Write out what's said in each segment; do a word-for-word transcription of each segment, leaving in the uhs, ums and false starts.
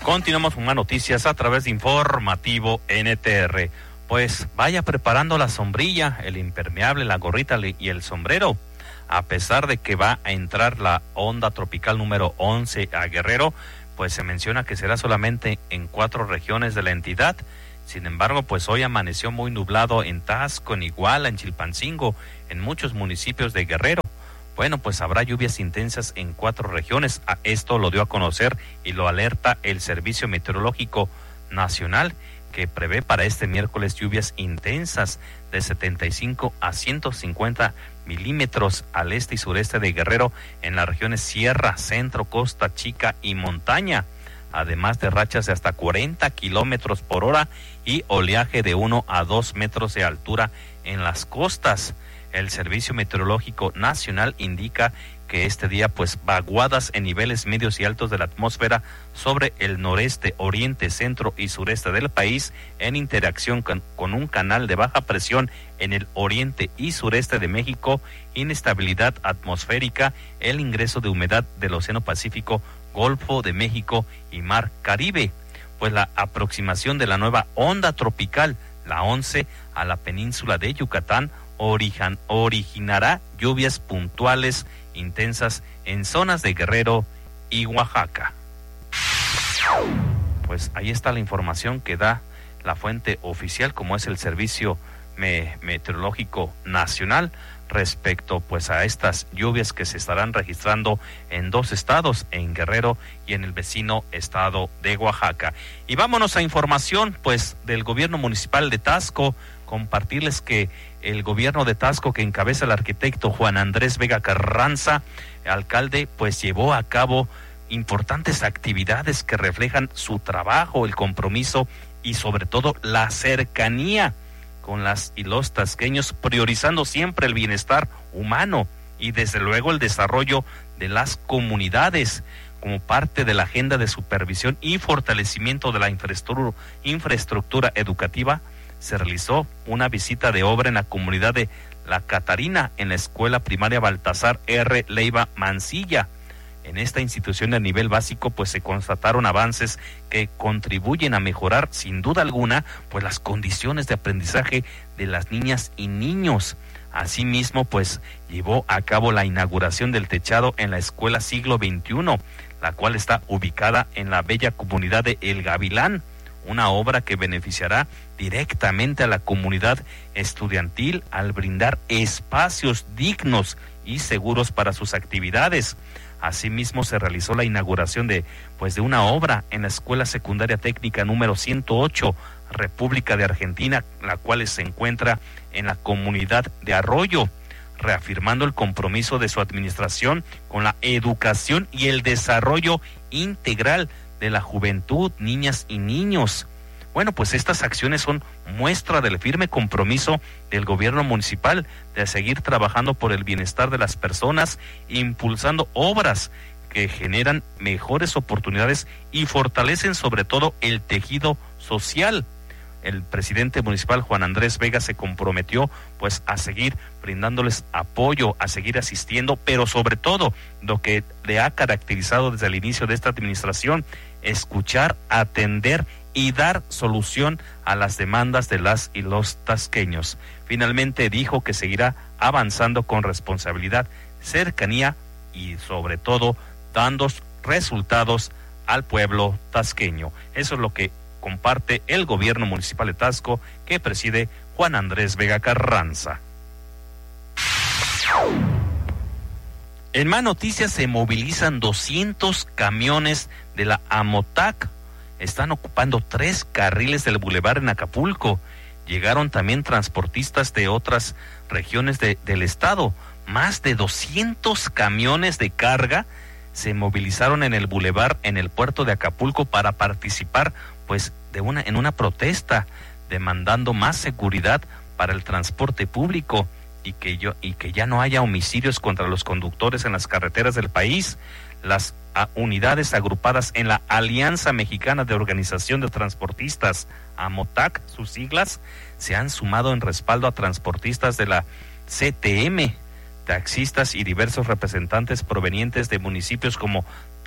Continuamos con más noticias a través de Informativo N T R. Pues vaya preparando la sombrilla, el impermeable, la gorrita y el sombrero. A pesar de que va a entrar la onda tropical número once a Guerrero, pues se menciona que será solamente en cuatro regiones de la entidad. Sin embargo, pues hoy amaneció muy nublado en Taxco, en Iguala, en Chilpancingo, en muchos municipios de Guerrero. Bueno, pues habrá lluvias intensas en cuatro regiones. Esto lo dio a conocer y lo alerta el Servicio Meteorológico Nacional, que prevé para este miércoles lluvias intensas de setenta y cinco a ciento cincuenta milímetros al este y sureste de Guerrero en las regiones Sierra, Centro, Costa Chica y Montaña, además de rachas de hasta cuarenta kilómetros por hora y oleaje de uno a dos metros de altura en las costas. El Servicio Meteorológico Nacional indica que este día pues vaguadas en niveles medios y altos de la atmósfera sobre el noreste, oriente, centro y sureste del país en interacción con, con un canal de baja presión en el oriente y sureste de México, inestabilidad atmosférica, el ingreso de humedad del Océano Pacífico, Golfo de México y Mar Caribe. Pues la aproximación de la nueva onda tropical, la once, a la península de Yucatán origen, originará lluvias puntuales intensas en zonas de Guerrero y Oaxaca. Pues ahí está la información que da la fuente oficial, como es el Servicio Me- Meteorológico Nacional, respecto pues a estas lluvias que se estarán registrando en dos estados, en Guerrero y en el vecino estado de Oaxaca. Y vámonos a información pues del gobierno municipal de Taxco. Compartirles que el gobierno de Taxco, que encabeza el arquitecto Juan Andrés Vega Carranza, alcalde, pues llevó a cabo importantes actividades que reflejan su trabajo, el compromiso y sobre todo la cercanía con las y los tasqueños, priorizando siempre el bienestar humano y desde luego el desarrollo de las comunidades como parte de la agenda de supervisión y fortalecimiento de la infraestructura, infraestructura educativa. Se realizó una visita de obra en la comunidad de La Catarina, en la escuela primaria Baltasar R. Leiva Mancilla. En esta institución a nivel básico, pues se constataron avances que contribuyen a mejorar, sin duda alguna, pues las condiciones de aprendizaje de las niñas y niños. Asimismo, pues llevó a cabo la inauguración del techado en la escuela Siglo veintiuno, la cual está ubicada en la bella comunidad de El Gavilán, una obra que beneficiará directamente a la comunidad estudiantil al brindar espacios dignos y seguros para sus actividades. Asimismo, se realizó la inauguración de pues de una obra en la Escuela Secundaria Técnica número ciento ocho, República de Argentina, la cual se encuentra en la comunidad de Arroyo, reafirmando el compromiso de su administración con la educación y el desarrollo integral de la juventud, niñas y niños. Bueno, pues estas acciones son muestra del firme compromiso del gobierno municipal de seguir trabajando por el bienestar de las personas, impulsando obras que generan mejores oportunidades y fortalecen sobre todo el tejido social. El presidente municipal Juan Andrés Vega se comprometió pues a seguir brindándoles apoyo, a seguir asistiendo, pero sobre todo lo que le ha caracterizado desde el inicio de esta administración, escuchar, atender y dar solución a las demandas de las y los tasqueños. Finalmente dijo que seguirá avanzando con responsabilidad, cercanía y sobre todo dando resultados al pueblo tasqueño. Eso es lo que comparte el gobierno municipal de Taxco, que preside Juan Andrés Vega Carranza. En más noticias, se movilizan doscientos camiones de la AMOTAC. Están ocupando tres carriles del bulevar en Acapulco. Llegaron también transportistas de otras regiones de, del estado. Más de doscientos camiones de carga se movilizaron en el bulevar en el puerto de Acapulco para participar pues de una en una protesta demandando más seguridad para el transporte público y que yo y que ya no haya homicidios contra los conductores en las carreteras del país. Las a, unidades agrupadas en la Alianza Mexicana de Organización de Transportistas, AMOTAC, sus siglas, se han sumado en respaldo a transportistas de la C T M, taxistas y diversos representantes provenientes de municipios como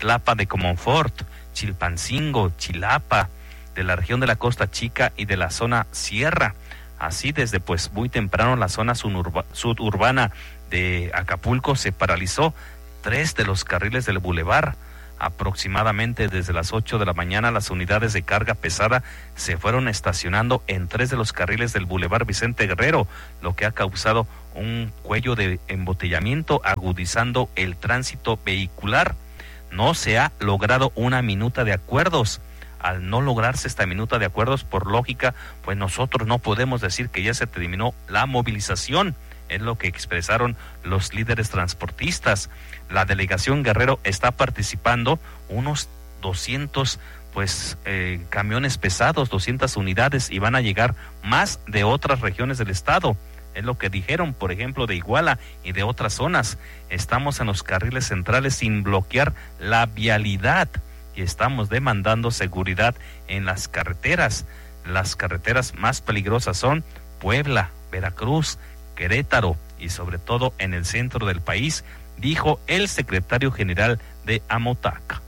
Tlapa de Comonfort, Chilpancingo, Chilapa, de la región de la Costa Chica y de la zona Sierra. Así, desde pues muy temprano la zona suburba, suburbana de Acapulco se paralizó tres de los carriles del bulevar. Aproximadamente desde las ocho de la mañana las unidades de carga pesada se fueron estacionando en tres de los carriles del bulevar Vicente Guerrero, lo que ha causado un cuello de embotellamiento, agudizando el tránsito vehicular. No se ha logrado una minuta de acuerdos. Al no lograrse esta minuta de acuerdos, por lógica, pues nosotros no podemos decir que ya se terminó la movilización. Es lo que expresaron los líderes transportistas. La delegación Guerrero está participando unos doscientos pues eh, camiones pesados, doscientas unidades, y van a llegar más de otras regiones del estado. Es lo que dijeron, por ejemplo, de Iguala y de otras zonas. Estamos en los carriles centrales sin bloquear la vialidad y estamos demandando seguridad en las carreteras. Las carreteras más peligrosas son Puebla, Veracruz, Querétaro y sobre todo en el centro del país, dijo el secretario general de Amotac.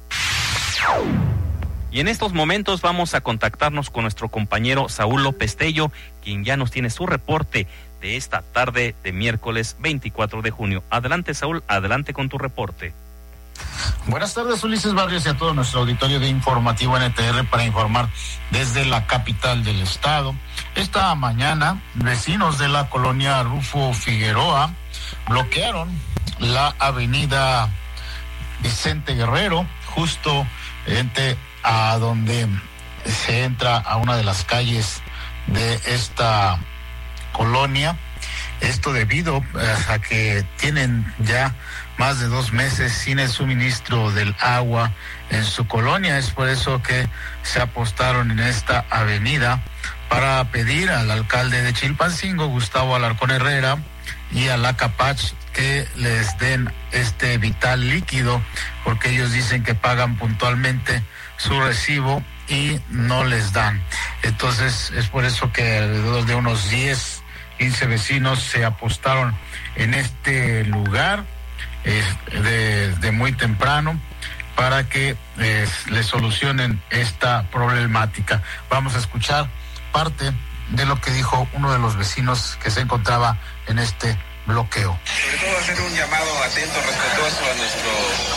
Y en estos momentos vamos a contactarnos con nuestro compañero Saúl López Tello, quien ya nos tiene su reporte de esta tarde de miércoles veinticuatro de junio. Adelante, Saúl, adelante con tu reporte. Buenas tardes, Ulises Barrios, y a todo nuestro auditorio de Informativo N T R para informar desde la capital del estado. Esta mañana, vecinos de la colonia Rufo Figueroa bloquearon la avenida Vicente Guerrero, justo entre a donde se entra a una de las calles de esta colonia. Esto debido a que tienen ya más de dos meses sin el suministro del agua en su colonia. Es por eso que se apostaron en esta avenida para pedir al alcalde de Chilpancingo, Gustavo Alarcón Herrera, y a la Capach que les den este vital líquido, porque ellos dicen que pagan puntualmente su recibo y no les dan. Entonces es por eso que alrededor de unos diez, quince vecinos se apostaron en este lugar eh, de, de muy temprano para que eh, le solucionen esta problemática. Vamos a escuchar parte de lo que dijo uno de los vecinos que se encontraba en este bloqueo. Sobre todo hacer un llamado atento, respetuoso a nuestro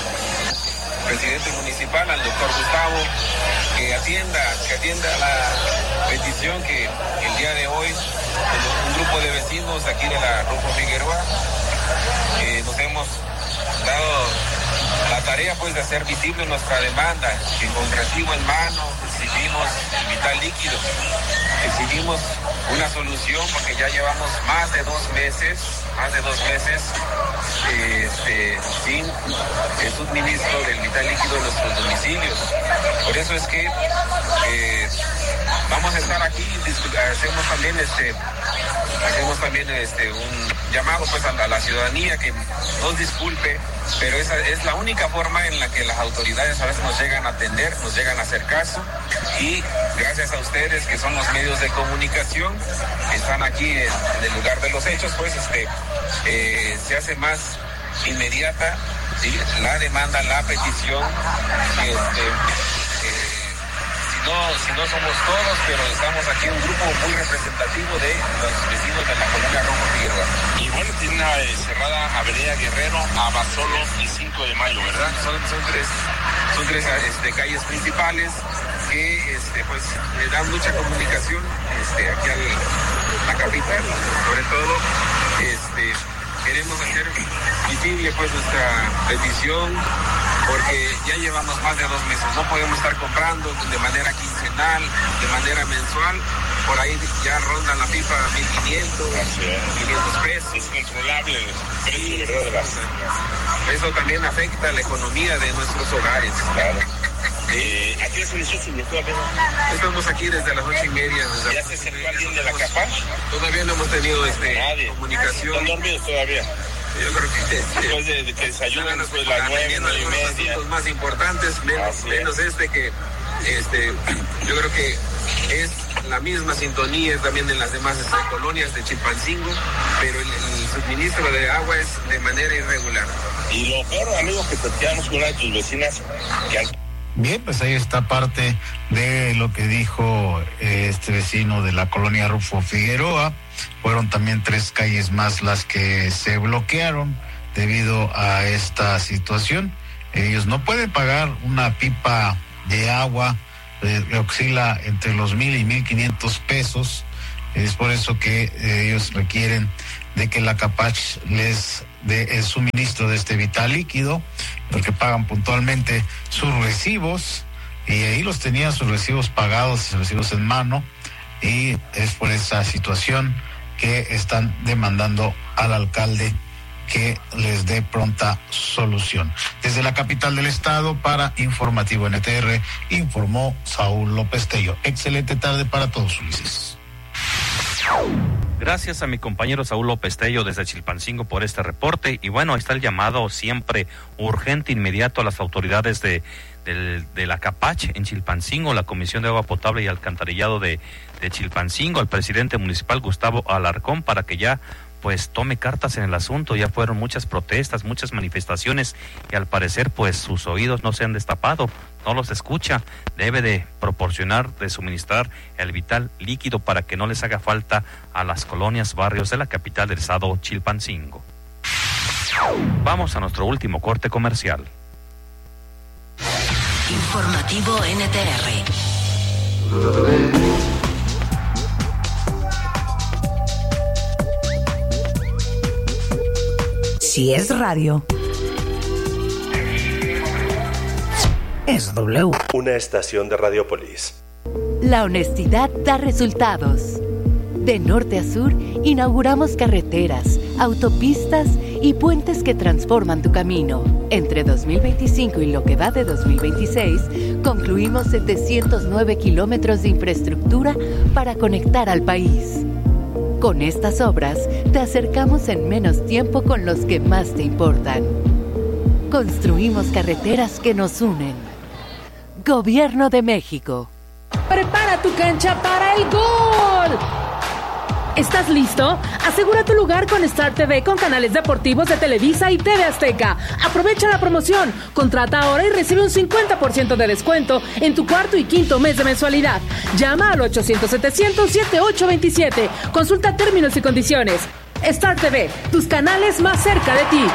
presidente municipal, al doctor Gustavo, que atienda, que atienda la petición que el día de hoy un grupo de vecinos aquí de la Rufo Figueroa eh, nos hemos dado la tarea pues de hacer visible nuestra demanda, que con recibo en mano exigimos vital líquido, exigimos una solución porque ya llevamos más de dos meses, más de dos meses eh, este, sin el suministro del vital líquido en nuestros domicilios. Por eso es que eh, vamos a estar aquí, hacemos también este hacemos también este un llamado pues a la, a la ciudadanía que nos disculpe, pero esa es la única forma en la que las autoridades a veces nos llegan a atender, nos llegan a hacer caso, y gracias a ustedes que son los medios de comunicación, están aquí en, en el lugar de los hechos, pues este eh, se hace más inmediata, ¿sí?, la demanda, la petición, este eh, No, si no somos todos, pero estamos aquí un grupo muy representativo de los vecinos de la colonia Rufo Figueroa. Y bueno, tiene una eh, cerrada Avenida Guerrero, Abasolo y cinco de mayo, ¿verdad? Son, son tres, son tres este, calles principales que este, pues, le dan mucha comunicación este, aquí a la capital. Sobre todo, este, queremos hacer visible pues nuestra petición, porque ya llevamos más de dos meses, no podemos estar comprando de manera quincenal, de manera mensual, por ahí ya ronda la pipa mil quinientos, quinientos pesos. Es incontrolable el precio, ¿verdad? De las... Eso también afecta la economía de nuestros hogares. Claro. Eh, ¿A qué se inició su bloqueo? Estamos aquí desde las ocho y media. Desde ¿Ya se acercó alguien de la Capach? Todavía no hemos tenido este, Nadie. comunicación. ¿Están dormidos todavía? Yo creo que este, después de, de que desayunan después de las nueve, nueve y media. Los más importantes, menos, menos este que este, yo creo que es la misma sintonía también en las demás este, colonias de Chilpancingo, pero el, el suministro de agua es de manera irregular. Y lo peor, amigos, que platicamos con una de tus vecinas que... Bien, pues ahí está parte de lo que dijo eh, este vecino de la colonia Rufo Figueroa. Fueron también tres calles más las que se bloquearon debido a esta situación. Ellos no pueden pagar una pipa de agua, eh, oscila entre los mil y mil quinientos pesos. Es por eso que eh, ellos requieren de que la Capach les dé el suministro de este vital líquido, porque pagan puntualmente sus recibos, y ahí los tenían sus recibos pagados, sus recibos en mano, y es por esa situación que están demandando al alcalde que les dé pronta solución. Desde la capital del estado, para Informativo N T R, informó Saúl López Tello. Excelente tarde para todos, Ulises. Gracias a mi compañero Saúl López Tello desde Chilpancingo por este reporte. Y bueno, ahí está el llamado siempre urgente, inmediato a las autoridades de, de, de la Capach en Chilpancingo, la Comisión de Agua Potable y Alcantarillado de, de Chilpancingo, al presidente municipal Gustavo Alarcón, para que ya pues tome cartas en el asunto. Ya fueron muchas protestas, muchas manifestaciones, y al parecer pues sus oídos no se han destapado, no los escucha. Debe de proporcionar, de suministrar el vital líquido para que no les haga falta a las colonias, barrios de la capital del estado, Chilpancingo. Vamos a nuestro último corte comercial. Informativo N T R. Si es radio, es W. Una estación de Radiopolis. La honestidad da resultados. De norte a sur, inauguramos carreteras, autopistas y puentes que transforman tu camino. Entre dos mil veinticinco y lo que va de dos mil veintiséis, concluimos setecientos nueve kilómetros de infraestructura para conectar al país. Con estas obras, te acercamos en menos tiempo con los que más te importan. Construimos carreteras que nos unen. Gobierno de México. Prepara tu cancha para el gol. ¿Estás listo? Asegura tu lugar con Star T V con canales deportivos de Televisa y T V Azteca. Aprovecha la promoción. Contrata ahora y recibe un cincuenta por ciento de descuento en tu cuarto y quinto mes de mensualidad. Llama al ochocientos setecientos setenta y ocho veintisiete. Consulta términos y condiciones. Star T V, tus canales más cerca de ti.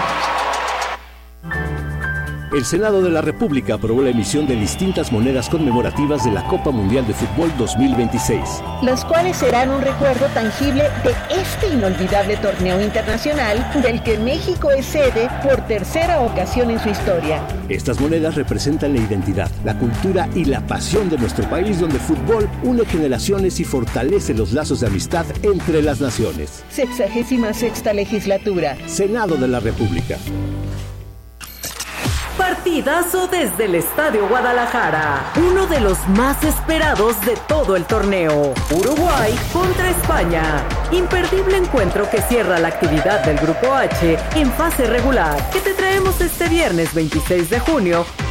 El Senado de la República aprobó la emisión de distintas monedas conmemorativas de la Copa Mundial de Fútbol dos mil veintiséis. Los cuales serán un recuerdo tangible de este inolvidable torneo internacional del que México es sede por tercera ocasión en su historia. Estas monedas representan la identidad, la cultura y la pasión de nuestro país, donde el fútbol une generaciones y fortalece los lazos de amistad entre las naciones. Sexagésima sexta legislatura. Senado de la República. Partidazo desde el Estadio Guadalajara, uno de los más esperados de todo el torneo. Uruguay contra España. Imperdible encuentro que cierra la actividad del Grupo H en fase regular, que te traemos este viernes veintiséis de junio